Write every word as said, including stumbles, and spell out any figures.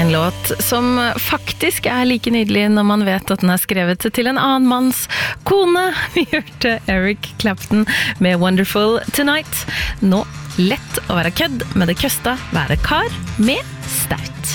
En låt som faktisk er like nydelig når man vet at den er skrevet til en annen manns kone. Vi hørte Eric Clapton med Wonderful Tonight. Nå lett å være kødd, men det køsta være kar med staut.